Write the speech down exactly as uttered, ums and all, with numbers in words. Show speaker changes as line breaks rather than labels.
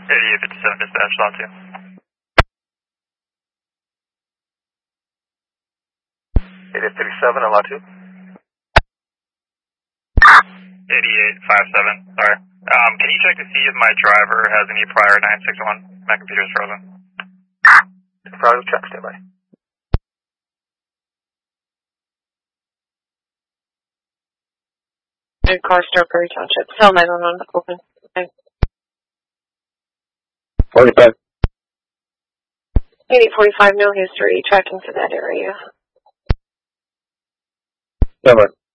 eighty-eight fifty-seven dispatch, lot two.
eighty-eight fifty-seven on lot two.
eighty-eight fifty-seven, sorry. Um, can you check to see if my driver has any prior nine six one? My computer's frozen.
Driver check, stand by.
And car Prairie Township. Cell nine one one, open. Okay.
forty-five.
eighty forty-five, no history, tracking to that area.
Stand by.